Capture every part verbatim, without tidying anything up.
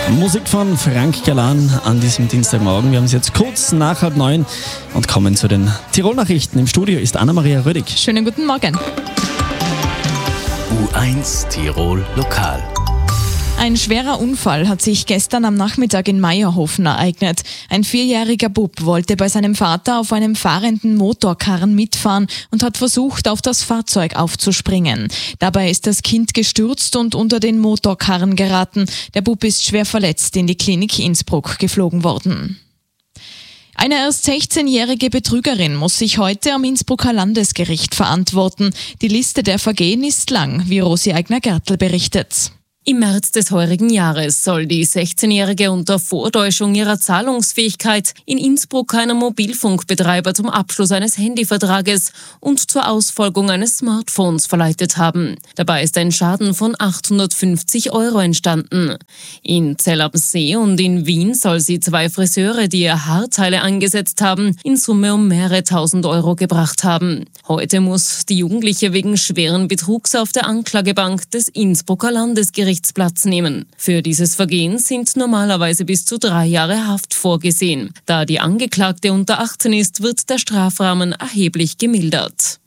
Musik von Frank Galan an diesem Dienstagmorgen. Wir haben es jetzt kurz nach halb neun und kommen zu den Tirol-Nachrichten. Im Studio ist Anna-Maria Rödig. Schönen guten Morgen. U eins Tirol Lokal. Ein schwerer Unfall hat sich gestern am Nachmittag in Meierhofen ereignet. Ein vierjähriger Bub wollte bei seinem Vater auf einem fahrenden Motorkarren mitfahren und hat versucht, auf das Fahrzeug aufzuspringen. Dabei ist das Kind gestürzt und unter den Motorkarren geraten. Der Bub ist schwer verletzt in die Klinik Innsbruck geflogen worden. Eine erst sechzehnjährige Betrügerin muss sich heute am Innsbrucker Landesgericht verantworten. Die Liste der Vergehen ist lang, wie Rosi Eigner-Gertl berichtet. Im März des heurigen Jahres soll die sechzehnjährige unter Vortäuschung ihrer Zahlungsfähigkeit in Innsbruck einem Mobilfunkbetreiber zum Abschluss eines Handyvertrages und zur Ausfolgung eines Smartphones verleitet haben. Dabei ist ein Schaden von achthundertfünfzig Euro entstanden. In Zell am See und in Wien soll sie zwei Friseure, die ihr Haarteile angesetzt haben, in Summe um mehrere tausend Euro gebracht haben. Heute muss die Jugendliche wegen schweren Betrugs auf der Anklagebank des Innsbrucker Landesgerichts Platz nehmen. Für dieses Vergehen sind normalerweise bis zu drei Jahre Haft vorgesehen. Da die Angeklagte unter achtzehn ist, wird der Strafrahmen erheblich gemildert.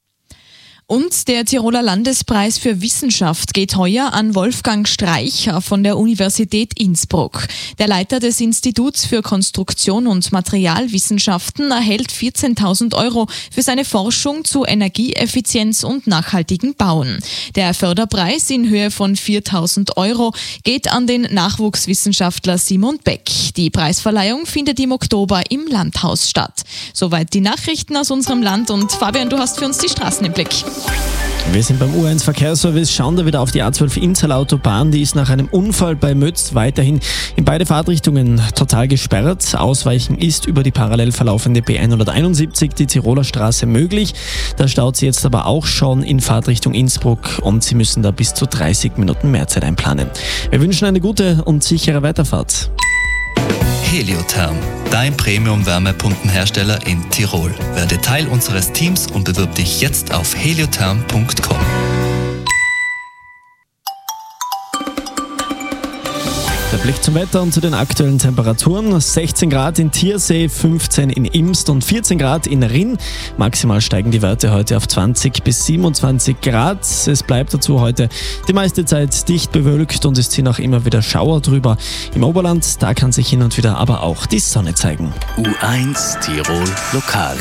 Und der Tiroler Landespreis für Wissenschaft geht heuer an Wolfgang Streicher von der Universität Innsbruck. Der Leiter des Instituts für Konstruktion und Materialwissenschaften erhält vierzehntausend Euro für seine Forschung zu Energieeffizienz und nachhaltigen Bauen. Der Förderpreis in Höhe von viertausend Euro geht an den Nachwuchswissenschaftler Simon Beck. Die Preisverleihung findet im Oktober im Landhaus statt. Soweit die Nachrichten aus unserem Land und Fabian, du hast für uns die Straßen im Blick. Wir sind beim U eins Verkehrsservice, schauen da wieder auf die A zwölf Innsal Autobahn. Die ist nach einem Unfall bei Mötz weiterhin in beide Fahrtrichtungen total gesperrt. Ausweichen ist über die parallel verlaufende B hunderteinundsiebzig, die Tiroler Straße, möglich. Da staut sie jetzt aber auch schon in Fahrtrichtung Innsbruck und Sie müssen da bis zu dreißig Minuten mehr Zeit einplanen. Wir wünschen eine gute und sichere Weiterfahrt. Heliotherm, dein Premium-Wärmepumpenhersteller in Tirol. Werde Teil unseres Teams und bewirb dich jetzt auf heliotherm punkt com. Der Blick zum Wetter und zu den aktuellen Temperaturen. sechzehn Grad in Tiersee, fünfzehn in Imst und vierzehn Grad in Rinn. Maximal steigen die Werte heute auf zwanzig bis siebenundzwanzig Grad. Es bleibt dazu heute die meiste Zeit dicht bewölkt und es ziehen auch immer wieder Schauer drüber. Im Oberland, da kann sich hin und wieder aber auch die Sonne zeigen. U eins Tirol Lokal.